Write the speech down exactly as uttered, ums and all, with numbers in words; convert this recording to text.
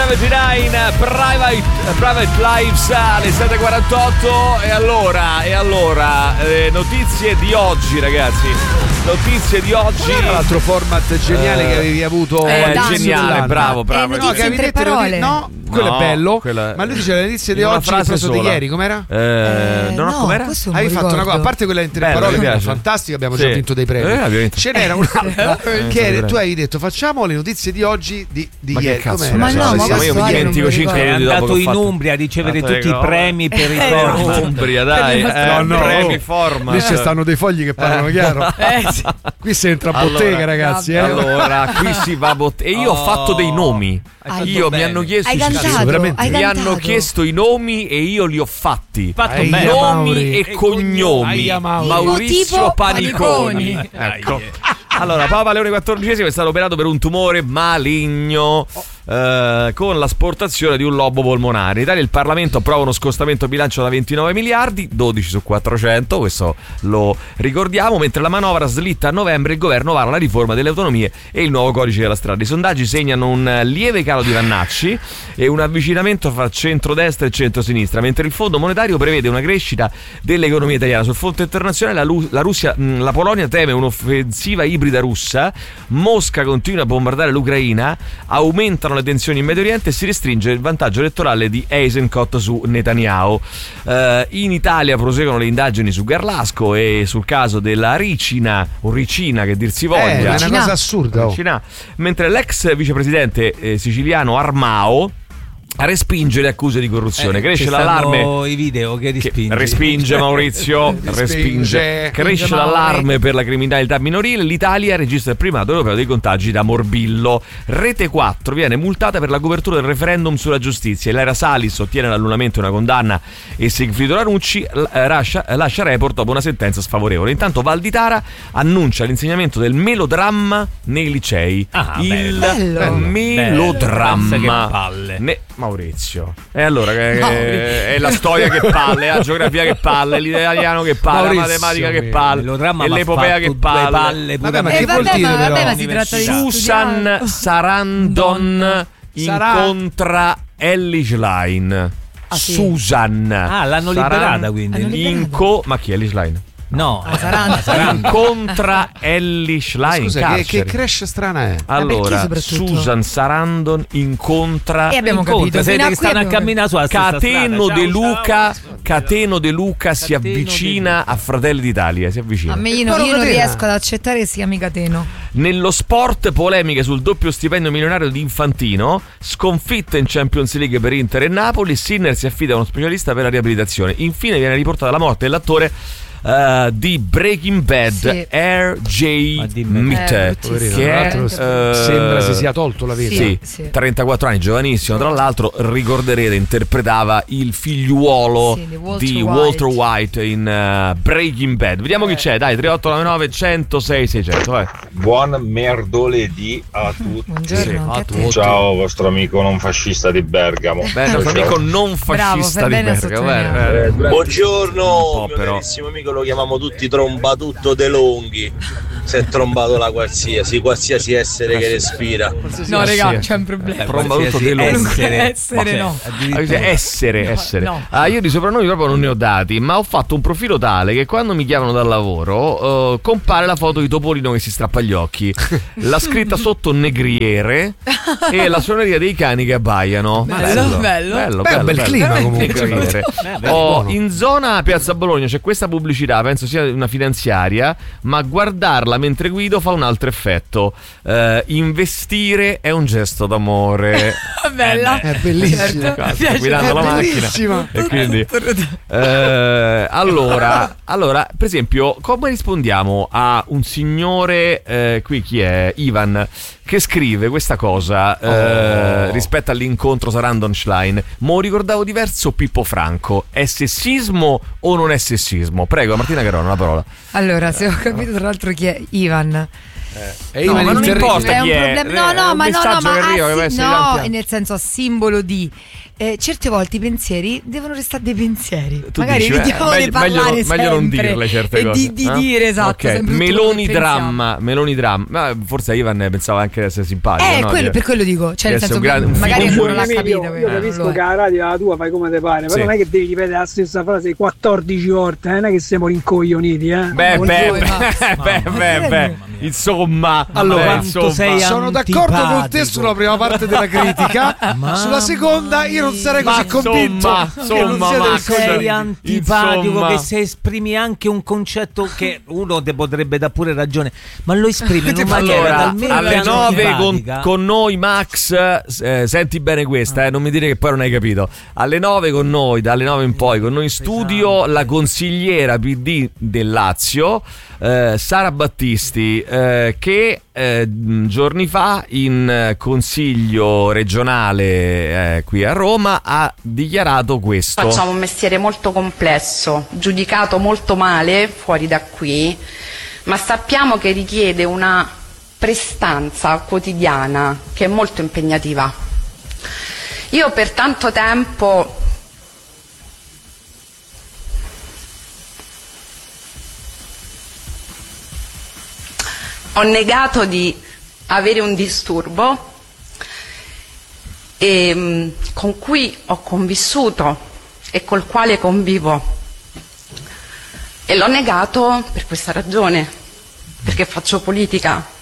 settantanove Private, Private Lives alle sette e quarantotto. E allora, e allora eh, notizie di oggi, ragazzi. Notizie di oggi. Era l'altro format geniale eh, che avevi avuto. Eh, eh geniale, bravo, bravo. Eh, no, che avevi detto parole. No, quello no, è bello. quella... Ma lui dice le notizie di una oggi che preso di ieri, com'era? Eh, Eh, non no, com'era? questo non Avevi mi fatto una ricordo. cosa, a parte quella in tre Bello, parole, mi che era piace. fantastica, abbiamo Sì. già vinto dei premi. Eh, abbiamo vinto. Ce n'era un'altra Eh, che eh, era- tu avevi detto facciamo le notizie di oggi di, di Ma che ieri. cazzo? Com'era? Ma no, Sì, ma sì, io questo mi Ale dimentico non mi cinque ricordo. È minuti dopo andato che ho in fatto- Umbria a ricevere Fatto tutti le i cose. premi per i Eh, format. Umbria, dai, Per eh, No, no, premi oh. format. Lì ci stanno dei fogli che parlano chiaro. Eh, sì. Qui si entra a Allora, bottega, ragazzi. Eh. Allora, qui si va a bottega. E io ho fatto dei nomi. Hai Io fatto mi bene. hanno chiesto Hai i- cantato, veramente. hai mi cantato. hanno chiesto i nomi e io li ho fatti. Fatto Aia, bene. Nomi Mauri. e cognomi. Aia, Mauri. Maurizio Tipo Paniconi. Paniconi. Ecco. Allora, Papa Leone quattordicesimo è stato operato per un tumore maligno eh, con l'asportazione di un lobo polmonare. In Italia il Parlamento approva uno scostamento bilancio da ventinove miliardi, dodici su quattrocento, questo lo ricordiamo, mentre la manovra slitta a novembre il governo vara la riforma delle autonomie e il nuovo codice della strada. I sondaggi segnano un lieve calo di Vannacci e un avvicinamento fra centrodestra e centrosinistra, mentre il Fondo monetario prevede una crescita dell'economia italiana. Sul fronte internazionale la, Lu- la Russia, mh, la Polonia teme un'offensiva ibrida russa, Mosca continua a bombardare l'Ucraina, aumentano le tensioni in Medio Oriente e si restringe il vantaggio elettorale di Eisenkot su Netanyahu. Eh, in Italia proseguono le indagini su Garlasco e sul caso della Ricina o Ricina che dir si Eh, voglia. è una Ricina. cosa assurda. oh. Ricina. Mentre l'ex vicepresidente eh, siciliano Armao respinge le accuse di corruzione. Eh, Cresce ci l'allarme. stanno i video che Che respinge. respinge Maurizio, Respinge. respinge. Cresce Mauri. l'allarme per la criminalità minorile. L'Italia registra il primato europeo dei contagi da morbillo. Rete quattro viene multata per la copertura del referendum sulla giustizia. Ilaria Salis ottiene l'annullamento e una condanna e Sigfrido Ranucci eh, lascia, lascia report dopo una sentenza sfavorevole. Intanto Valditara annuncia l'insegnamento del melodramma nei licei. Ah, il bello. Bello. melodramma. Bello. Che palle. Ne- Maurizio. E allora che, Maurizio. è la storia che palle, la geografia che palle, l'italiano che palle, Maurizio, la matematica che mio. palle, Melodramma e m'ha l'epopea fatto che due palle. palle Vabbè, ma Eh, che vuol vabbè, dire ma, però? vabbè, ma si tratta di Susan studiare. Sarandon Sarà- incontra Ellie Schlein. Ah, sì. Susan. Ah, l'hanno Saran- liberata quindi. Hanno liberata. Inco, ma chi è Ellie Schlein? No, Ah, Sarandon. Incontra Ellie Schlein. in Scusa, che, carcere. che crash strana è? Allora, perché soprattutto? Susan Sarandon incontra E abbiamo incontra, capito. se Fino a che qui stanno a abbiamo camminare sulla stessa Cateno strada. De Ciao, Luca, ciao. Cateno De Luca si Cateno avvicina De Luca. a Fratelli d'Italia, si avvicina. A me io, non- Però io non Catena. riesco ad accettare che si chiami Cateno. Nello sport, polemiche sul doppio stipendio milionario di Infantino, sconfitta in Champions League per Inter e Napoli, Sinner si affida a uno specialista per la riabilitazione. Infine viene riportata la morte dell'attore eh, di Breaking Bad, Sì. R J. Ma dimmi. Mitte, Eh, Poverino, che tra è, l'altro, eh, sembra si sia tolto la vita. Sì, Sì. trentaquattro anni, giovanissimo. Tra l'altro, ricorderete, interpretava il figliuolo Sì, di Walter di White. Walter White in eh, Breaking Bad. Vediamo chi c'è, dai, tre otto nove nove uno zero sei sei zero. Vai. Buon mercoledì a tutti. Buongiorno Sì, anche a a te. tutti. Ciao vostro amico non fascista di Bergamo. Beh, il nostro Ciao. amico non fascista fai di bene a Bergamo. sottolineare. eh, eh. Buongiorno, po' mio però. carissimo amico, lo chiamiamo tutti trombatutto De Longhi. Si è trombato la qualsiasi, qualsiasi essere che respira. No, Ah, raga, sì. c'è un problema. Tromba tutto Qualsiasi De Longhi. essere, Essere Cioè, no. Ah, addirittura. Essere, No, essere. no. Ah, io di soprannomi proprio non ne ho dati, ma ho fatto un profilo tale che quando mi chiamano dal lavoro eh, compare la foto di Topolino che si strappa gli occhi, la scritta sotto Negriere e la suoneria dei cani che abbaiano. Bello, bello. bello, Beh, bello, un bel bello. clima comunque. Negriere. beh, Oh, buono. in zona Piazza Bologna c'è questa pubblicità, penso sia una finanziaria, ma guardarla mentre guido fa un altro effetto. Eh, investire è un gesto d'amore. Bella. È bellissima. Certo. Qua, sto Piace. guidando la È macchina bellissima. e quindi eh, allora, allora per esempio come rispondiamo a un signore eh, qui chi è? Ivan che scrive questa cosa eh, Oh. rispetto all'incontro Sarandon Schlein. Mo ricordavo diverso Pippo Franco, è sessismo o non è sessismo? Prego Martina Carona la parola. Allora, se ho capito tra l'altro chi è Ivan. E No, io ma non importa è un chi è. problema. No, È no, un ma no, no, messaggio ma che arriva, ah, che può sì, essere no, tanti- nel senso a simbolo di eh, certe volte i pensieri devono restare dei pensieri. Tu Magari dici, beh, evitiamo di meglio, meglio, parlare meglio non sempre dirle certe e cose. di, di eh? dire esatto. Ok. sempre tutto Meloni quello che pensiamo. dramma, Meloni dramma. Ma forse Ivan pensava anche di essere simpatico. Eh, no? quello, Che- per quello dico, cioè che nel essere senso un grande- un magari figo non l'ha pulito. capito. Io, quello, io non capisco lo è. che la radio la tua fai come te pare, però Sì. non è che devi ripetere la stessa frase quattordici volte, eh, non è che siamo rincoglioniti, eh. Beh, Buon beh, giorno. beh, beh, beh, beh, insomma, Allora, vabbè, insomma. sei sono d'accordo con te antipatico. sulla prima parte della critica, sulla seconda io non sarei così Ma convinto insomma, che non insomma, sia del Max, colore. Sei antipatico, insomma. che se esprimi anche un concetto che uno te potrebbe dare pure ragione, ma lo esprimi in una maniera Allora, talmente alle nove con, antipatica. con noi Max, eh, senti bene questa, eh, non mi dire che poi non hai capito. Alle nove con noi, dalle nove in poi, con noi in studio la consigliera P D del Lazio, eh, Sara Battisti, eh, che eh, giorni fa in eh, consiglio regionale eh, qui a Roma ha dichiarato questo. Facciamo un mestiere molto complesso, giudicato molto male fuori da qui, ma sappiamo che richiede una prestanza quotidiana che è molto impegnativa. Io per tanto tempo ho negato di avere un disturbo e, mh, con cui ho convissuto e col quale convivo, e l'ho negato per questa ragione, perché faccio politica